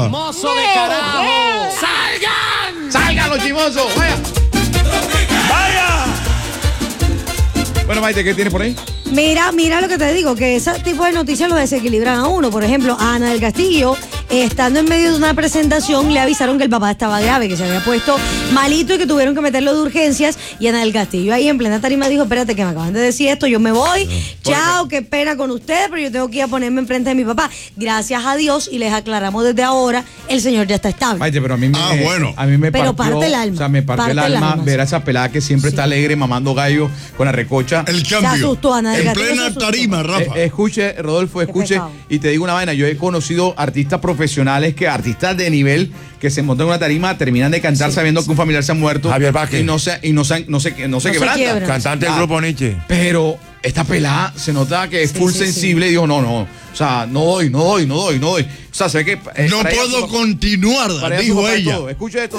rafa. ¡Chismoso de carajo! ¡Salgan! ¡Salgan los chismosos! ¡Vaya! ¡Vaya! Bueno, Maite, ¿qué tienes por ahí? Mira lo que te digo, que ese tipo de noticias lo desequilibran a uno. Por ejemplo, a Ana del Castillo, estando en medio de una presentación, le avisaron que el papá estaba grave, que se había puesto malito y que tuvieron que meterlo de urgencias. Y Ana del Castillo ahí en plena tarima dijo, espérate que me acaban de decir esto, yo me voy, chao, qué pena con ustedes, pero yo tengo que ir a ponerme enfrente de mi papá. Gracias a Dios, y les aclaramos desde ahora, el señor ya está estable. Maite, pero a mí me, bueno. a mí me Pero partió, parte el alma. o sea, me partió Parte el el alma alma, ver a sí. esa pelada que siempre está alegre, mamando gallo con la recocha. El Se cambio. asustó, Ana del En Castillo se plena asustó. tarima, Rafa. Escuche, Rodolfo, escuche, pecado. y te digo una vaina, yo he conocido artistas profesionales, artistas de nivel, que se montan en una tarima, terminan de cantar sabiendo que un familiar se ha muerto. Javier Vázquez. Y no se quebranta. quiebran. Cantante del grupo Nietzsche. Pero esta pelada se nota que es full sí, sensible y digo, no. O sea, no doy. O sea, sé que... No puedo continuar, para ella dijo su papá es ella. todo. Escuche esto.